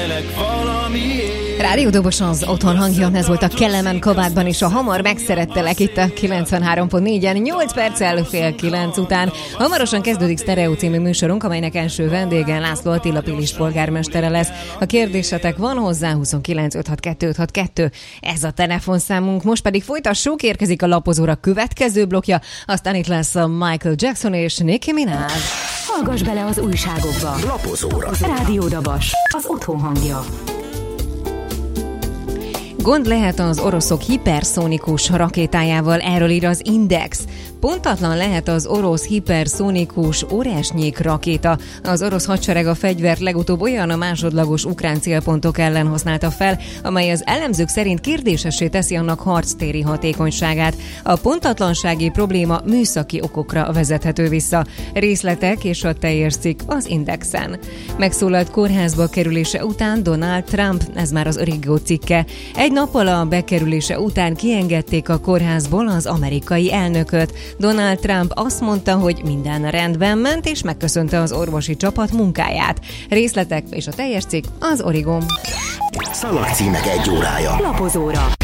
küzdelek valamiért. Rádiódobos az otthon hangja, ez volt a Kelemen kabátban is a Hamar megszerettelek itt a 93.4-en, 8 perccel fél 9 után. Hamarosan kezdődik Sztereó című műsorunk, amelynek első vendége László Attila Pilis polgármestere lesz. Ha kérdésetek van hozzá, 29 562 562, ez a telefonszámunk. Most pedig folytassuk, érkezik a lapozóra következő blokja, aztán itt lesz a Michael Jackson és Nicki Minaj. Hallgass bele az újságokba. Lapozóra. Rádiódobos, az otthon hangja. Gond lehet az oroszok hiperszónikus rakétájával, erről ír az Index. Pontatlan lehet az orosz hiperszónikus Oresnyik rakéta. Az orosz hadsereg a fegyvert legutóbb olyan a másodlagos ukrán célpontok ellen használta fel, amely az elemzők szerint kérdésessé teszi annak harctéri hatékonyságát. A pontatlansági probléma műszaki okokra vezethető vissza. Részletek és a teljes cikk az Indexen. Megszólalt kórházba kerülése után Donald Trump, ez már az Origo cikke. Egy nappal a bekerülése után kiengedték a kórházból az amerikai elnököt. Donald Trump azt mondta, hogy minden rendben ment, és megköszönte az orvosi csapat munkáját. Részletek és a teljes cikk az Origo. Szalagcímek egy órája. Lapozóra.